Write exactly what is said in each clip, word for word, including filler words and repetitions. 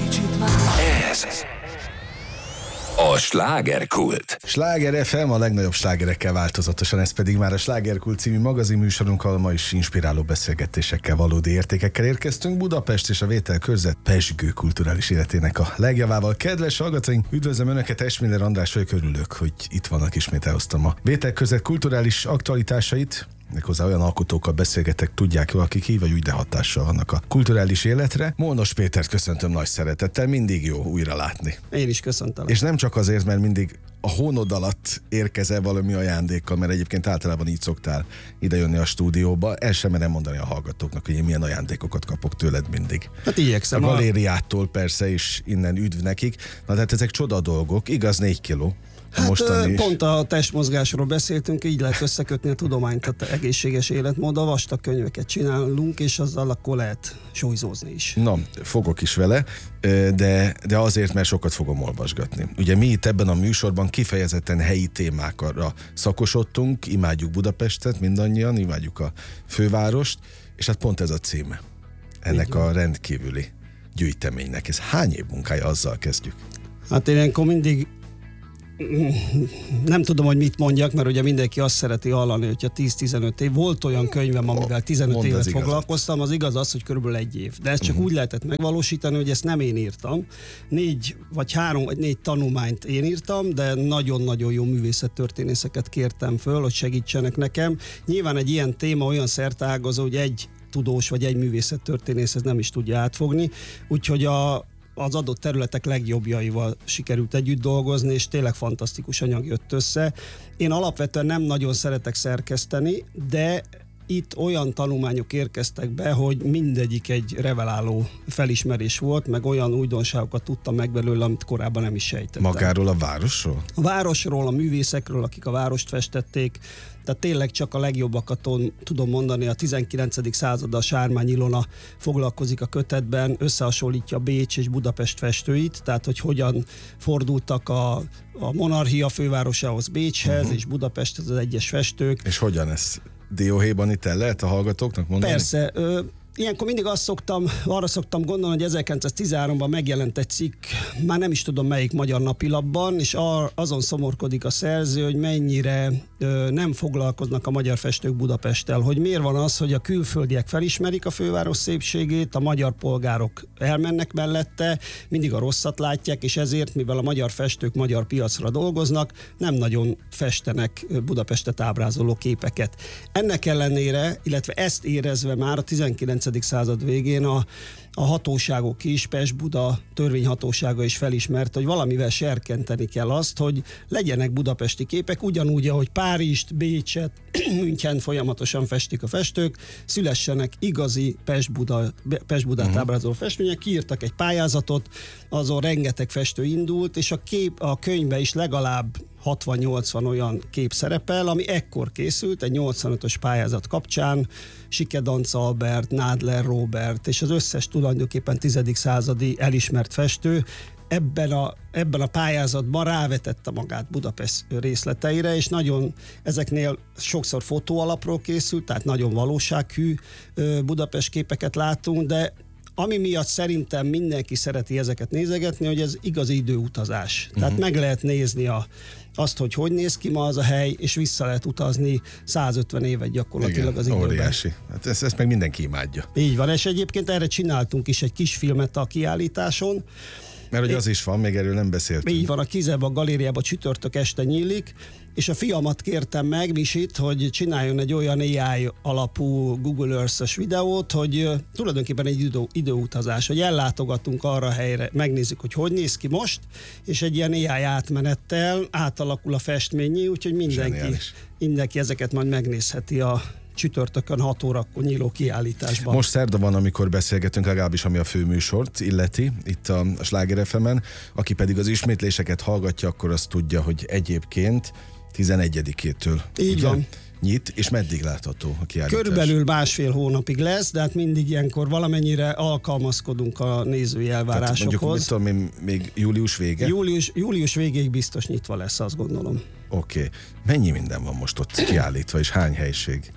kicsit más. Ez a Slágerkult. Sláger ef em, a legnagyobb slágerekkel változatosan, ez pedig már a Slágerkult című magazinműsorunk, ahol ma is inspiráló beszélgetésekkel, valódi értékekkel érkeztünk. Budapest és a vételkörzet pezsgő kulturális életének a legjavával. Kedves hallgatóink, üdvözlöm Önöket, Esmiller András vagyok, örülök, hogy itt vannak, ismét elhoztam a vételkörzet kulturális aktualitásait. Méghozzá olyan alkotókkal beszélgetek, tudják jól, akik így vagy úgy, de hatással vannak a kulturális életre. Mónos Pétert köszöntöm nagy szeretettel, mindig jó újra látni. Én is köszöntöm. És nem csak azért, mert mindig a hónod alatt érkezel valami ajándékkal, mert egyébként általában így szoktál idejönni a stúdióba. El sem merem mondani a hallgatóknak, hogy én milyen ajándékokat kapok tőled mindig. Hát igyekszem. A galériától persze, és innen üdv nekik. Na tehát ezek csoda dolgok, igaz négy kiló. Hát pont a testmozgásról beszéltünk, így lehet összekötni a tudományt, tehát egészséges életmóddal, vastag könyveket csinálunk, és azzal akkor lehet súlyzózni is. Na, fogok is vele, de, de azért, mert sokat fogom olvasgatni. Ugye mi itt ebben a műsorban kifejezetten helyi témákra szakosodtunk, imádjuk Budapestet mindannyian, imádjuk a fővárost, és hát pont ez a címe ennek a rendkívüli gyűjteménynek. Ez hány év munkája, azzal kezdjük? Hát én ilyenkor mindig nem tudom, hogy mit mondjak, mert ugye mindenki azt szereti hallani, hogyha tíz-tizenöt év. Volt olyan könyvem, amivel tizenöt Mondd évet az foglalkoztam, az igaz az, hogy körülbelül egy év. De ezt csak uh-huh. úgy lehetett megvalósítani, hogy ezt nem én írtam. Négy, vagy három, vagy négy tanulmányt én írtam, de nagyon-nagyon jó művészettörténészeket kértem föl, hogy segítsenek nekem. Nyilván egy ilyen téma olyan szerteágazó, hogy egy tudós vagy egy művészettörténész ez nem is tudja átfogni. Úgyhogy a az adott területek legjobbjaival sikerült együtt dolgozni, és tényleg fantasztikus anyag jött össze. Én alapvetően nem nagyon szeretek szerkeszteni, de itt olyan tanulmányok érkeztek be, hogy mindegyik egy reveláló felismerés volt, meg olyan újdonságokat tudtam meg belőle, amit korábban nem is sejtettem. Magáról a városról? A városról, a művészekről, akik a várost festették. Tehát tényleg csak a legjobbakat tudom mondani, a tizenkilencedik századdal Sármány Ilona foglalkozik a kötetben, összehasonlítja Bécs és Budapest festőit, tehát hogy hogyan fordultak a, a monarchia fővárosához, Bécshez, uh-huh. és Budapesthez az egyes festők. És hogyan ez dióhéjban itt el lehet a hallgatóknak mondani? Persze. Ö, Ilyenkor mindig azt szoktam, arra szoktam gondolni, hogy ezerkilencszáztizenháromban megjelent egy cikk, már nem is tudom melyik magyar napilapban, és ar, azon szomorkodik a szerző, hogy mennyire ö, nem foglalkoznak a magyar festők Budapesttel, hogy miért van az, hogy a külföldiek felismerik a főváros szépségét, a magyar polgárok elmennek mellette, mindig a rosszat látják, és ezért, mivel a magyar festők magyar piacra dolgoznak, nem nagyon festenek Budapestet ábrázoló képeket. Ennek ellenére, illetve ezt érezve már a tizenkilencedik század végén a, a hatóságok is, Pest-Buda törvényhatósága is felismerte, hogy valamivel serkenteni kell azt, hogy legyenek budapesti képek, ugyanúgy, ahogy Párizst, Bécset, München folyamatosan festik a festők, szülessenek igazi Pest-Buda, Pest-Budát uh-huh. ábrázoló festmények, kiírtak egy pályázatot, azon rengeteg festő indult, és a kép, a könyvbe is legalább hatvan-nyolcvan olyan kép szerepel, ami ekkor készült, egy nyolcvanötös pályázat kapcsán, Sikedanca Albert, Nádler Róbert, és az összes tulajdonképpen tizedik századi elismert festő ebben a, ebben a pályázatban rávetette magát Budapest részleteire, és nagyon ezeknél sokszor fotóalapról készült, tehát nagyon valósághű Budapest képeket látunk, de ami miatt szerintem mindenki szereti ezeket nézegetni, hogy ez igazi időutazás. Uh-huh. Tehát meg lehet nézni a, azt, hogy hogy néz ki ma az a hely, és vissza lehet utazni százötven évet gyakorlatilag. Igen, az időben. Óriási. Hát ezt, ezt meg mindenki imádja. Így van, és egyébként erre csináltunk is egy kis filmet a kiállításon. Mert hogy az is van, még erről nem beszéltünk. Így van, a Kizeba a galériában csütörtök este nyílik, és a fiamat kértem meg, Misit, hogy csináljon egy olyan á i alapú Google Earth-es videót, hogy uh, tulajdonképpen egy idő, időutazás, hogy ellátogatunk arra a helyre, megnézzük, hogy hogy néz ki most, és egy ilyen á i átmenettel átalakul a festményi, úgyhogy mindenki, mindenki ezeket majd megnézheti a csütörtökön hat órakor nyíló kiállításban. Most szerda van, amikor beszélgetünk, legalábbis ami a főműsort illeti, itt a Sláger ef em-en. Aki pedig az ismétléseket hallgatja, akkor azt tudja, hogy egyébként tizenegyedikétől így van. Nyit, és meddig látható a kiállítás? Körülbelül másfél hónapig lesz, de hát mindig ilyenkor valamennyire alkalmazkodunk a nézői elvárásokhoz. Tehát mondjuk, mit tudom én, még július vége? Július, július végéig biztos nyitva lesz, azt gondolom. Oké. Okay. Mennyi minden van most ott kiállítva, és hány helység?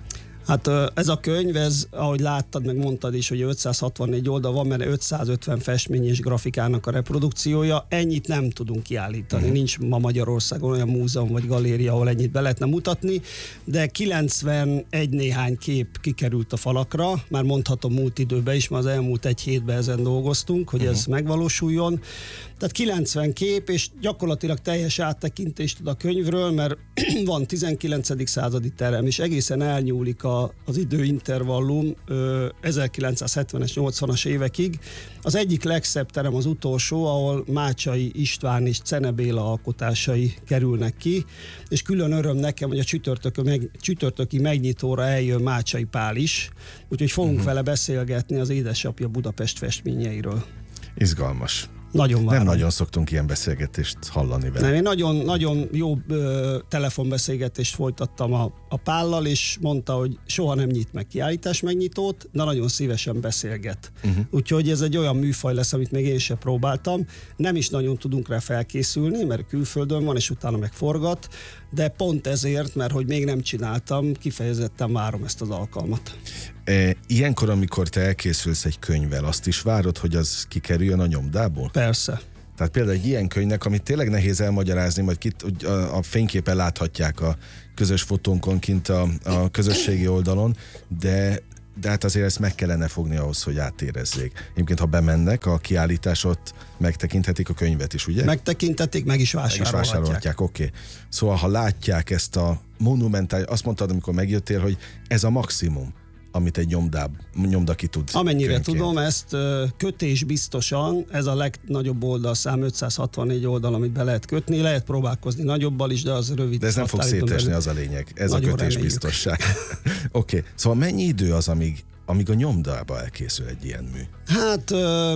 Hát ez a könyv, ez, ahogy láttad, meg mondtad is, hogy ötszázhatvannégy oldal van, mert ötszázötven festmény és grafikának a reprodukciója. Ennyit nem tudunk kiállítani. Uh-huh. Nincs ma Magyarországon olyan múzeum vagy galéria, ahol ennyit be lehetne mutatni, de kilencvenegy néhány kép kikerült a falakra, már mondhatom múlt időben is, mert az elmúlt egy hétben ezen dolgoztunk, hogy uh-huh. ez megvalósuljon. Tehát kilencven kép, és gyakorlatilag teljes áttekintést ad a könyvről, mert van tizenkilencedik századi terem, és egészen elnyúlik a, az időintervallum ö, ezerkilencszázhetvenes, nyolcvanas évekig. Az egyik legszebb terem az utolsó, ahol Mácsai István és Czene Béla alkotásai kerülnek ki, és külön öröm nekem, hogy a csütörtöki, meg, csütörtöki megnyitóra eljön Mácsai Pál is, úgyhogy fogunk uh-huh. vele beszélgetni az édesapja Budapest festményeiről. Izgalmas. Nagyon várom. Nem nagyon szoktunk ilyen beszélgetést hallani vele. Nem, én nagyon, nagyon jó ö, telefonbeszélgetést folytattam a, a Pállal, és mondta, hogy soha nem nyit meg kiállítás megnyitót, de nagyon szívesen beszélget. Uh-huh. Úgyhogy ez egy olyan műfaj lesz, amit még én sem próbáltam. Nem is nagyon tudunk rá felkészülni, mert külföldön van, és utána meg forgat, de pont ezért, mert hogy még nem csináltam, kifejezetten várom ezt az alkalmat. E, ilyenkor, amikor te elkészülsz egy könyvvel, azt is várod, hogy az kikerüljön a nyomdából? Persze. Tehát például egy ilyen könyvnek, amit tényleg nehéz elmagyarázni, majd kit, a, a fényképen láthatják a közös fotónkon kint a, a közösségi oldalon, de, de hát azért ezt meg kellene fogni ahhoz, hogy átérezzék. Egyébként, ha bemennek a kiállításot, megtekinthetik a könyvet is, ugye? Megtekinthetik, meg is vásárolhatják. Meg is vásárolhatják, oké. Okay. Szóval, ha látják ezt a monumentális, azt mondtad, amikor megjöttél, hogy ez a maximum, amit egy nyomdáb, nyomda ki tud. Amennyire könyvként. Tudom, ezt kötés biztosan, ez a legnagyobb oldalszám, ötszázhatvannégy oldal, amit be lehet kötni, lehet próbálkozni nagyobbal is, de az rövid. De ez nem fog szétesni, az a lényeg. Ez a kötés reméljük. Biztosság. Oké, okay. Szóval mennyi idő az, amíg, amíg a nyomdába elkészül egy ilyen mű? Hát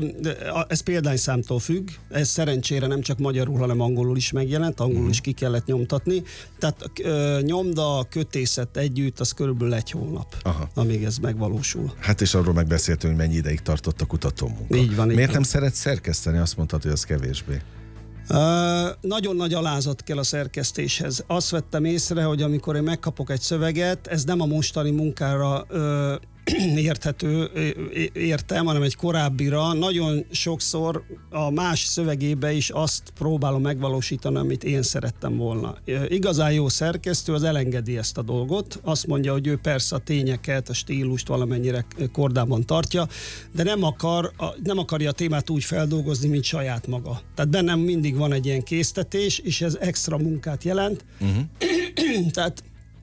ez példányszámtól függ, ez szerencsére nem csak magyarul, hanem angolul is megjelent, angolul mm. is ki kellett nyomtatni, tehát nyomda, kötészet együtt, az körülbelül egy hónap, Aha. amíg ez megvalósul. Hát és arról megbeszéltünk, hogy mennyi ideig tartott a kutatómunka. Így van. Miért így nem szeret szerkeszteni? Azt mondtad, hogy az kevésbé. Uh, nagyon nagy alázat kell a szerkesztéshez. Azt vettem észre, hogy amikor én megkapok egy szöveget, ez nem a mostani munkára uh, érthető, értem, hanem egy korábbira. Nagyon sokszor a más szövegébe is azt próbálom megvalósítani, amit én szerettem volna. Igazán jó szerkesztő az elengedi ezt a dolgot. Azt mondja, hogy ő persze a tényeket, a stílust valamennyire kordában tartja, de nem, akar, nem akarja a témát úgy feldolgozni, mint saját maga. Tehát bennem mindig van egy ilyen késztetés, és ez extra munkát jelent. Uh-huh. Tehát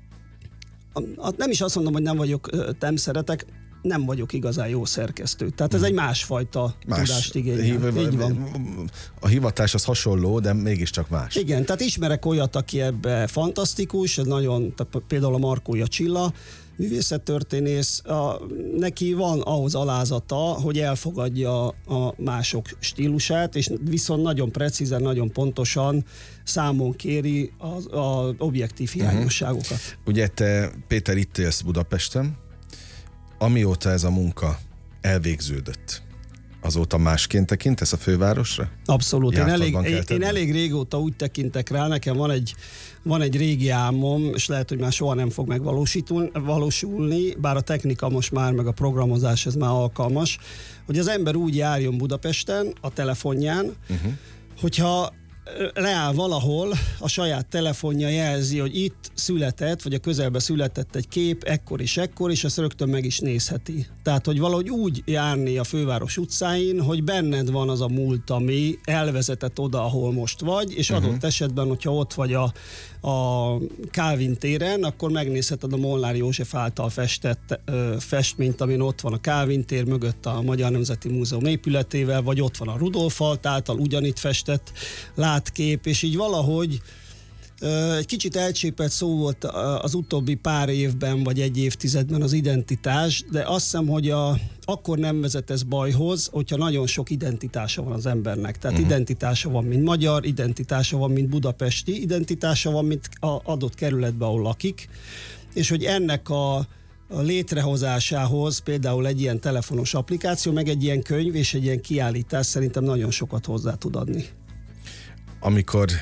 nem is azt mondom, hogy nem vagyok, nem szeretek, nem vagyok igazán jó szerkesztő. Tehát ez egy másfajta más tudást igényel. Így van. A hivatás az hasonló, de mégiscsak más. Igen, tehát ismerek olyat, aki ebbe fantasztikus, ez nagyon, például a Markója Csilla, művészettörténész, a, neki van ahhoz alázata, hogy elfogadja a mások stílusát, és viszont nagyon precízen, nagyon pontosan számon kéri az, az objektív hiányosságokat. Uh-huh. Ugye te, Péter, itt élsz Budapesten, amióta ez a munka elvégződött, azóta másként tekintesz a fővárosra? Abszolút. Én elég, én, én elég régóta úgy tekintek rá, nekem van egy, van egy régi álmom, és lehet, hogy már soha nem fog megvalósulni, bár a technika most már, meg a programozás ez már alkalmas, hogy az ember úgy járjon Budapesten a telefonján, uh-huh. hogyha leáll valahol, a saját telefonja jelzi, hogy itt született, vagy a közelben született egy kép, ekkor és ekkor, és ezt rögtön meg is nézheti. Tehát, hogy valahogy úgy járni a főváros utcáin, hogy benned van az a múlt, ami elvezetett oda, ahol most vagy, és adott uh-huh. esetben, hogyha ott vagy a, a Kálvin téren, akkor megnézheted a Molnár József által festett ö, festményt, amin ott van a Kálvin tér mögött a Magyar Nemzeti Múzeum épületével, vagy ott van a Rudolf Alt által ugyanitt festett látkép, és így valahogy ö, egy kicsit elcsépelt szó volt az utóbbi pár évben, vagy egy évtizedben az identitás, de azt hiszem, hogy a, akkor nem vezet ez bajhoz, hogyha nagyon sok identitása van az embernek. Tehát uh-huh. identitása van, mint magyar, identitása van, mint budapesti, identitása van, mint a adott kerületben, ahol lakik, és hogy ennek a, a létrehozásához például egy ilyen telefonos applikáció, meg egy ilyen könyv és egy ilyen kiállítás szerintem nagyon sokat hozzá tud adni. Amikor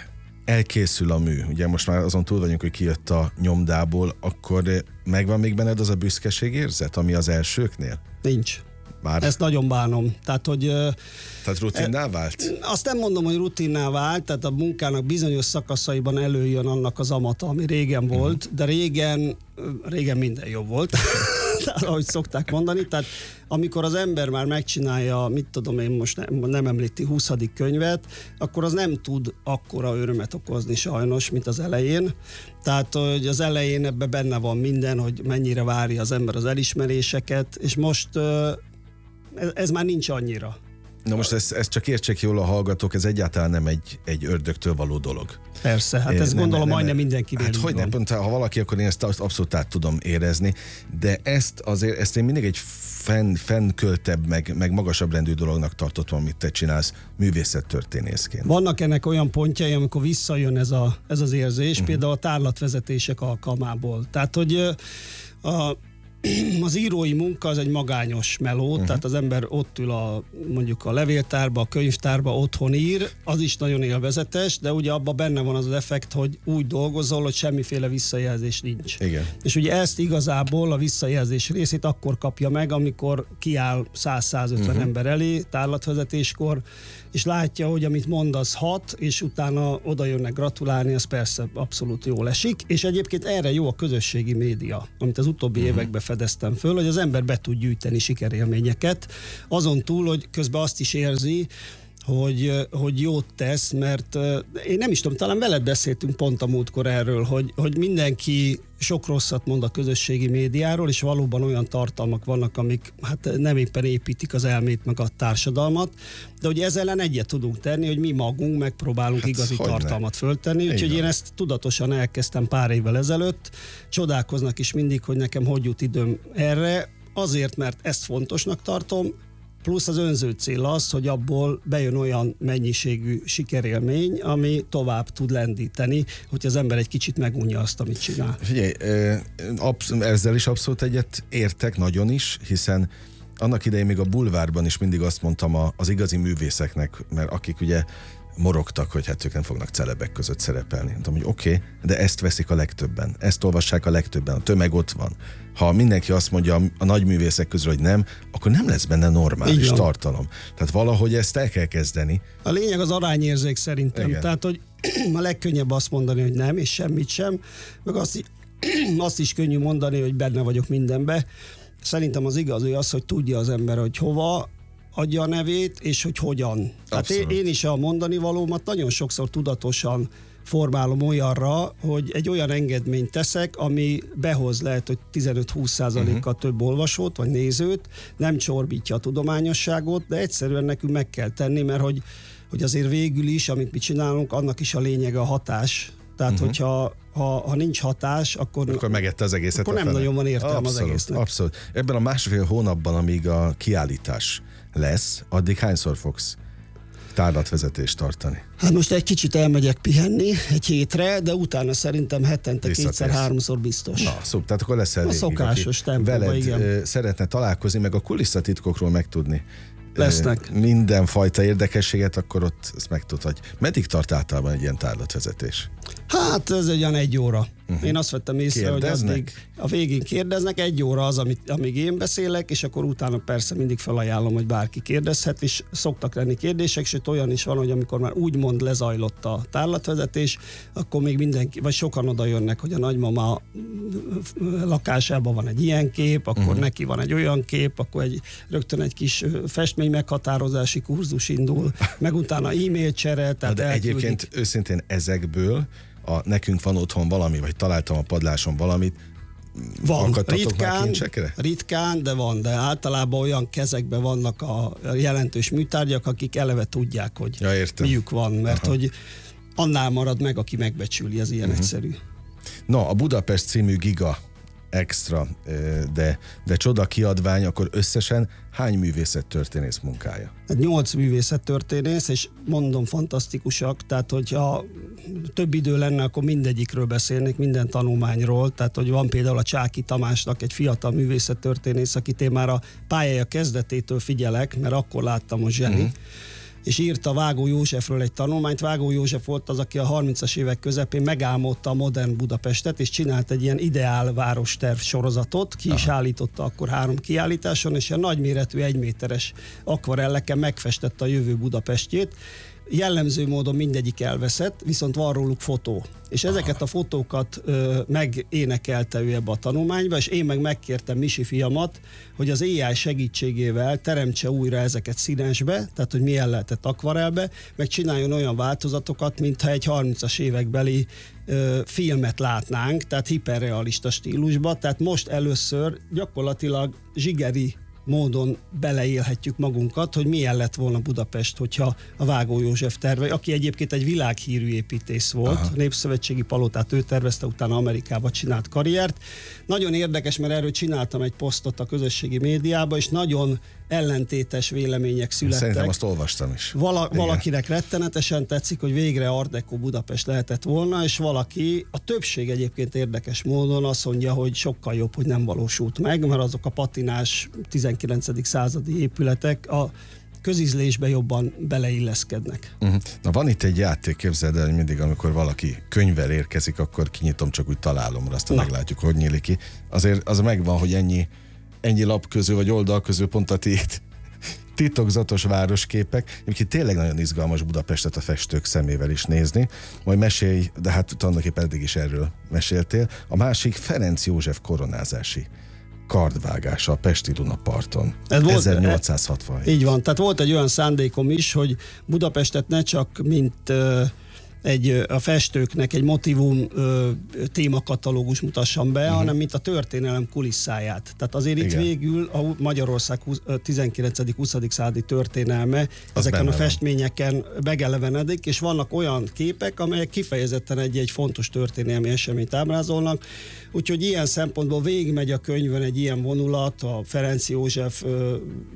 elkészül a mű, ugye most már azon túl vagyunk, hogy kijött a nyomdából, akkor megvan még benned az a büszkeségérzet, ami az elsőknél? Nincs. Már? Ezt nagyon bánom. Tehát, hogy... Tehát rutinná vált? Azt nem mondom, hogy rutinná vált, tehát a munkának bizonyos szakaszaiban előjön annak az amata, ami régen volt, uh-huh. de régen, régen minden jobb volt, ahogy szokták mondani. Tehát amikor az ember már megcsinálja, mit tudom én most nem, nem említi huszadik könyvet, akkor az nem tud akkora örömet okozni sajnos, mint az elején. Tehát, hogy az elején ebben benne van minden, hogy mennyire várja az ember az elismeréseket, és most ez, ez már nincs annyira. Na most ezt, ezt csak értsék jól a hallgatók, ez egyáltalán nem egy, egy ördögtől való dolog. Persze, hát ezt nem, gondolom nem, majdnem nem, mindenki Hát hogy nem, pont, ha valaki, akkor én ezt abszolút át tudom érezni, de ezt azért, ezt én mindig egy fenn, fennköltebb, meg, meg magasabb rendű dolognak tartottam, amit te csinálsz művészettörténészként. Vannak ennek olyan pontjai, amikor visszajön ez, a, ez az érzés, uh-huh. például a tárlatvezetések alkalmából. Tehát, hogy a az írói munka az egy magányos meló, uh-huh. tehát az ember ott ül a, mondjuk a levéltárba, a könyvtárba, otthon ír, az is nagyon élvezetes, de ugye abban benne van az, az effekt, hogy úgy dolgozol, hogy semmiféle visszajelzés nincs. Igen. És ugye ezt igazából a visszajelzés részét akkor kapja meg, amikor kiáll száz-százötven uh-huh. ember elé tárlatvezetéskor, és látja, hogy amit mond, az hat, és utána oda jönnek gratulálni, az persze abszolút jól esik, és egyébként erre jó a közösségi média, amit az utóbbi uh-huh. években fedeztem föl, hogy az ember be tud gyűjteni sikerélményeket, azon túl, hogy közben azt is érzi, hogy, hogy jót tesz, mert én nem is tudom, talán veled beszéltünk pont a múltkor erről, hogy, hogy mindenki sok rosszat mond a közösségi médiáról, és valóban olyan tartalmak vannak, amik hát nem éppen építik az elmét meg a társadalmat, de hogy ezzel ellen egyet tudunk tenni, hogy mi magunk megpróbálunk hát, igazi tartalmat föltenni, úgyhogy én ezt tudatosan elkezdtem pár évvel ezelőtt, csodálkoznak is mindig, hogy nekem hogy jut időm erre, azért, mert ezt fontosnak tartom, plusz az önző cél az, hogy abból bejön olyan mennyiségű sikerélmény, ami tovább tud lendíteni, hogy az ember egy kicsit megunja azt, amit csinál. Figyelj, ezzel is abszolút egyet értek, nagyon is, hiszen annak idején még a bulvárban is mindig azt mondtam az igazi művészeknek, mert akik ugye morogtak, hogy hát ők nem fognak celebek között szerepelni. Mondtam, hogy oké, okay, de ezt veszik a legtöbben, ezt olvassák a legtöbben, a tömeg ott van. Ha mindenki azt mondja a nagy művészek közül, hogy nem, akkor nem lesz benne normális tartalom. Tehát valahogy ezt el kell kezdeni. A lényeg az arányérzék szerintem. Igen. Tehát, hogy a legkönnyebb azt mondani, hogy nem, és semmit sem, meg azt, azt is könnyű mondani, hogy benne vagyok mindenbe. Szerintem az igaz, hogy az, hogy tudja az ember, hogy hova adja a nevét, és hogy hogyan. Tehát én, én is a mondani valómat nagyon sokszor tudatosan formálom olyanra, hogy egy olyan engedményt teszek, ami behoz lehet, hogy tizenöt-húsz százalékkal uh-huh. több olvasót vagy nézőt, nem csorbítja a tudományosságot, de egyszerűen nekünk meg kell tenni, mert hogy, hogy azért végül is, amit mi csinálunk, annak is a lényege a hatás. Tehát, uh-huh. hogyha ha, ha nincs hatás, akkor, akkor megette az egészet. Akkor nem fele. Nagyon van értelme abszolút, az egésznek. Abszolút. Ebben a másfél hónapban, amíg a kiállítás lesz, addig hányszor fogsz tárlatvezetést tartani? Hát most egy kicsit elmegyek pihenni egy hétre, de utána szerintem hetente kétszer-háromszor biztos. Na, szó, tehát akkor lesz elég. A szokásos tempóban, veled igen. Szeretne találkozni, meg a kulisszatitkokról megtudni. Lesznek. Mindenfajta érdekességet, akkor ott ezt megtudhatj. Meddig tart általában egy ilyen tárlatvezetés? Hát ez egy olyan egy óra. Uh-huh. Én azt vettem észre, hogy addig a végén kérdeznek, egy óra az, amit, amíg én beszélek, és akkor utána persze mindig felajánlom, hogy bárki kérdezhet, és szoktak lenni kérdések, sőt olyan is van, hogy amikor már úgymond lezajlott a tárlatvezetés, akkor még mindenki, vagy sokan oda jönnek, hogy a nagymama lakásában van egy ilyen kép, akkor uh-huh. neki van egy olyan kép, akkor egy, rögtön egy kis festmény meghatározási kurzus indul, meg utána e-mail csere, tehát de elküldik. Egyébként őszintén ezekből a nekünk van otthon valami, vagy találtam a padláson valamit, van, ritkán, ritkán, de van, de általában olyan kezekben vannak a jelentős műtárgyak, akik eleve tudják, hogy ja, miük van, mert Aha. hogy annál marad meg, aki megbecsüli, ez ilyen uh-huh. egyszerű. Na, a Budapest című giga extra, de, de csoda kiadvány, akkor összesen hány művészettörténész munkája? Hát nyolc művészettörténész, és mondom, fantasztikusak, tehát hogyha több idő lenne, akkor mindegyikről beszélnék, minden tanulmányról, tehát hogy van például a Csáky Tamásnak egy fiatal művészettörténész, akit én már a pályája kezdetétől figyelek, mert akkor láttam, hogy zseni. Uh-huh. és írta Vágó Józsefről egy tanulmányt. Vágó József volt az, aki a harmincas évek közepén megálmodta a modern Budapestet, és csinált egy ilyen ideál városterv sorozatot, ki is Aha. állította akkor három kiállításon, és ilyen nagyméretű egyméteres akvarelleken megfestette a jövő Budapestjét. Jellemző módon mindegyik elveszett, viszont van róluk fotó. És Aha. ezeket a fotókat ö, megénekelte ő ebbe a tanulmányba, és én meg megkértem Misi fiamat, hogy az á i segítségével teremtse újra ezeket színesbe, tehát hogy milyen lehetett akvarelbe, meg csináljon olyan változatokat, mintha egy harmincas évekbeli ö, filmet látnánk, tehát hiperrealista stílusba. Tehát most először gyakorlatilag zsigeri módon beleélhetjük magunkat, hogy milyen lett volna Budapest, hogyha a Vágó József terve, aki egyébként egy világhírű építész volt, Aha. a Népszövetségi Palotát ő tervezte, utána Amerikába csinált karriert. Nagyon érdekes, mert erről csináltam egy posztot a közösségi médiába, és nagyon ellentétes vélemények születtek. Szerintem azt olvastam is. Vala, valakinek rettenetesen tetszik, hogy végre Art Deco Budapest lehetett volna, és valaki, a többség egyébként érdekes módon azt mondja, hogy sokkal jobb, hogy nem valósult meg, mert azok a patinás tizenkilencedik századi épületek a közízlésbe jobban beleilleszkednek. Uh-huh. Na van itt egy játék, képzeld el, hogy mindig, amikor valaki könyvvel érkezik, akkor kinyitom, csak úgy találom, aztán Na. meglátjuk, hogy nyílik ki. Azért az megvan, hogy ennyi ennyi lap közül, vagy oldal közül pont a tét titokzatos városképek. Egyébként tényleg nagyon izgalmas Budapestet a festők szemével is nézni. Majd mesélj, de hát tulajdonképpen eddig is erről meséltél. A másik Ferenc József koronázási kardvágása a pesti Dunaparton. ezernyolcszázhatvanhét. Így van, tehát volt egy olyan szándékom is, hogy Budapestet ne csak mint uh, egy, a festőknek egy motivum ö, témakatalógus mutassam be, uh-huh. hanem mint a történelem kulisszáját. Tehát azért Igen. itt végül a Magyarország tizenkilencedik-huszadik századi történelme az ezeken a festményeken van. Megelevenedik, és vannak olyan képek, amelyek kifejezetten egy-egy fontos történelmi eseményt ábrázolnak. Úgyhogy ilyen szempontból végigmegy a könyvön egy ilyen vonulat, a Ferenc József ö,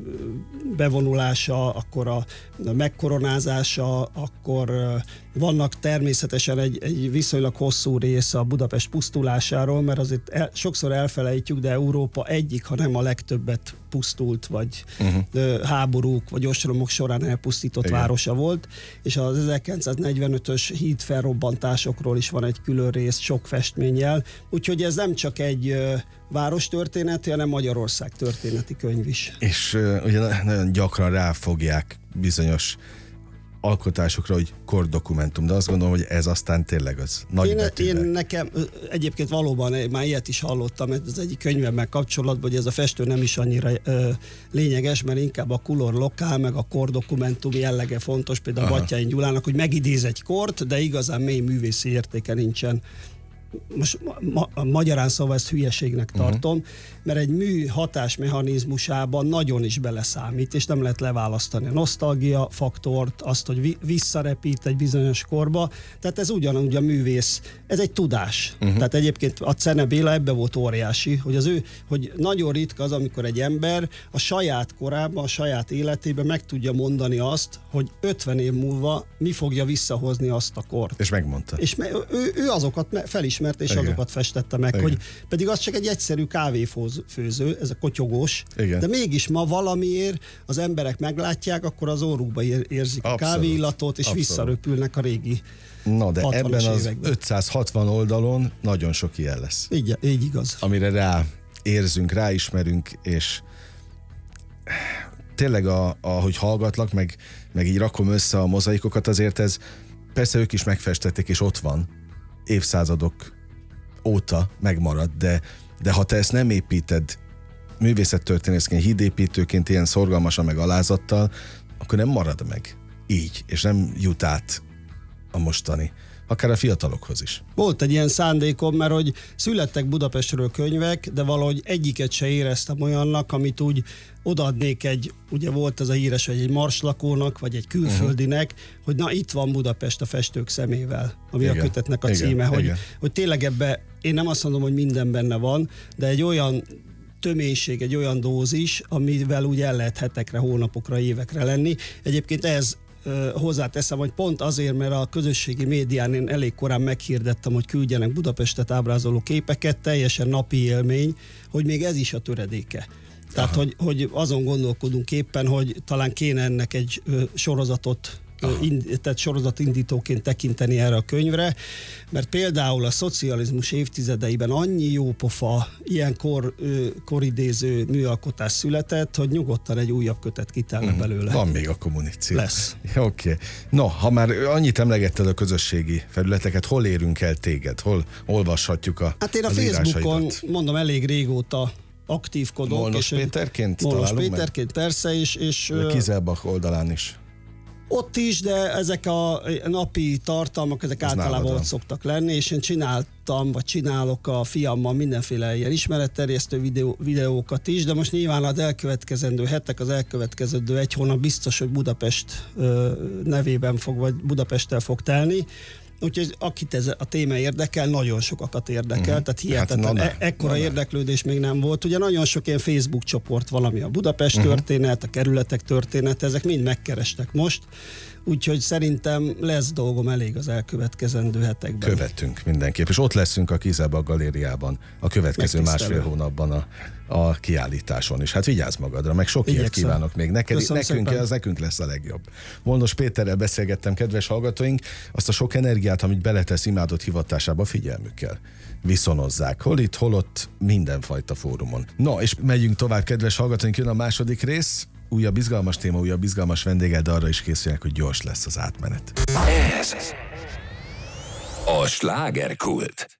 bevonulása, akkor a, a megkoronázása, akkor ö, vannak természetesen egy, egy viszonylag hosszú rész a Budapest pusztulásáról, mert azért el, sokszor elfelejtjük, de Európa egyik, ha nem a legtöbbet pusztult, vagy uh-huh. ö, háborúk, vagy ostromok során elpusztított Igen. városa volt, és az ezerkilencszáznegyvenötös híd felrobbantásokról is van egy külön rész, sok festménnyel, úgyhogy ez nem csak egy ö, várostörténeti, hanem Magyarország történeti könyv is. És ö, ugye nagyon gyakran ráfogják bizonyos alkotásokra, hogy kordokumentum, de azt gondolom, hogy ez aztán tényleg az nagy én, betűvel. én nekem egyébként valóban már ilyet is hallottam, ez az egyik könyvemmel kapcsolatban, hogy ez a festő nem is annyira ö, lényeges, mert inkább a color lokál, meg a kordokumentum jellege fontos, például Aha. Batthyány Gyulának, hogy megidéz egy kort, de igazán mély művészi értéke nincsen. Most ma, magyarán szóval ezt hülyeségnek tartom, uh-huh. mert egy mű hatásmechanizmusában nagyon is beleszámít, és nem lehet leválasztani a nosztalgia faktort, azt, hogy vi- visszarepít egy bizonyos korba, tehát ez ugyanúgy a művész, ez egy tudás. Uh-huh. Tehát egyébként a Czene Béla ebbe volt óriási, hogy az ő, hogy nagyon ritka az, amikor egy ember a saját korában, a saját életében meg tudja mondani azt, hogy ötven év múlva mi fogja visszahozni azt a kort. És megmondta. És me- ő, ő azokat felismerte, és Igen. azokat festette meg, Igen. hogy pedig az csak egy egyszerű kávéfőző, ez a kotyogós, Igen. de mégis ma valamiért az emberek meglátják, akkor az orrukba érzik Abszolút. a kávéillatot, és Abszolút. visszaröpülnek a régi Na, de ebben az években. ötszázhatvan oldalon nagyon sok ilyen lesz. Így, így igaz. Amire rá érzünk, ráismerünk, és tényleg a, ahogy hallgatlak, meg, meg így rakom össze a mozaikokat, azért ez persze ők is megfestették, és ott van évszázadok óta megmarad, de, de ha te ezt nem építed művészettörténészként, hídépítőként ilyen szorgalmasan meg alázattal, akkor nem marad meg így, és nem jut át a mostani, akár a fiatalokhoz is. Volt egy ilyen szándékom, mert hogy születtek Budapestről könyvek, de valahogy egyiket se éreztem olyannak, amit úgy odaadnék egy, ugye volt ez a híres, hogy egy marslakónak, vagy egy külföldinek, uh-huh. hogy na itt van Budapest a festők szemével, ami Igen. a kötetnek a címe, Igen. Hogy, hogy tényleg ebbe, én nem azt mondom, hogy minden benne van, de egy olyan töménység, egy olyan dózis, amivel úgy el lehet hetekre, hónapokra, évekre lenni. Egyébként ez hozzáteszem, hogy pont azért, mert a közösségi médián én elég korán meghirdettem, hogy küldjenek Budapestet ábrázoló képeket, teljesen napi élmény, hogy még ez is a töredéke. Tehát, hogy, hogy azon gondolkodunk éppen, hogy talán kéne ennek egy ö, sorozatot, ö, ind, tehát sorozatindítóként tekinteni erre a könyvre, mert például a szocializmus évtizedeiben annyi jópofa, ilyen kor, ö, koridéző műalkotás született, hogy nyugodtan egy újabb kötet kitelne mm, belőle. Van még a kommuníció. Lesz. Oké. Okay. No, ha már annyit emlegetted a közösségi felületeket, hol érünk el téged? Hol olvashatjuk a Hát én a Facebookon, mondom, elég régóta aktívkodok. Molnos Péterként Molnos Péterként, meg? Persze, és... és Kizelbach oldalán is. Ott is, de ezek a napi tartalmak, ezek Ez általában ott szoktak lenni, és én csináltam, vagy csinálok a fiammal mindenféle ilyen ismeretterjesztő videó, videókat is, de most nyilván az elkövetkezendő hetek, az elkövetkezendő egy hónap biztos, hogy Budapest ö, nevében fog, vagy Budapesttel fog telni. Úgyhogy akit ez a téma érdekel, nagyon sokakat érdekel, uh-huh. tehát hihetetlen, hát, e- ekkora érdeklődés még nem volt. Ugye nagyon sok ilyen Facebook csoport, valami a Budapest uh-huh. történet, a kerületek történet, ezek mind megkerestek most, úgyhogy szerintem lesz dolgom elég az elkövetkezendő hetekben. Követünk mindenképp, és ott leszünk a Kizelbach galériában a következő másfél hónapban a, a kiállításon is. Hát vigyázz magadra, meg sok ilyet kívánok még neked, nekünk, az nekünk lesz a legjobb. Molnos Péterrel beszélgettem, kedves hallgatóink, azt a sok energiát, amit beletesz imádott hivatásába, figyelmükkel viszonozzák. Hol itt, hol ott, mindenfajta fórumon. No, és megyünk tovább, kedves hallgatóink, jön a második rész. Újabb izgalmas téma, újabb izgalmas vendéggel, de arra is készülnek, hogy gyors lesz az átmenet. Ez a slágerkult.